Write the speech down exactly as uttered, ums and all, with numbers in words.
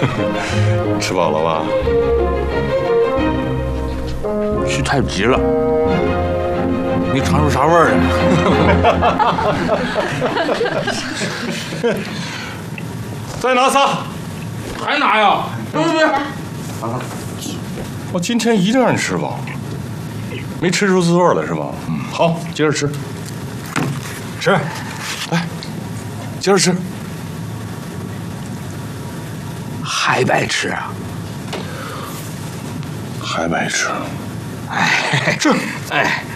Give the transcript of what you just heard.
吃饱了吧？ 许太急了，你尝出啥味儿来？再拿仨。 还拿呀？别别别！ 我今天一定让你吃饱，没吃出滋味来是吧？嗯，好，接着吃。吃，来，接着吃。 还白吃啊？ 还白吃？ 哎，这哎。